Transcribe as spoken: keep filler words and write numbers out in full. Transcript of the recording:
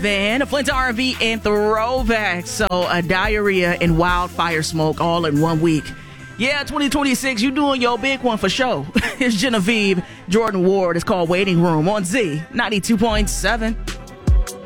van, Flint R and B and throwback. So uh, diarrhea and wildfire smoke all in one week. Yeah, twenty twenty-six, you doing your big one for sure. It's Genevieve Jordan Ward. It's called Waiting Room on Z ninety-two point seven.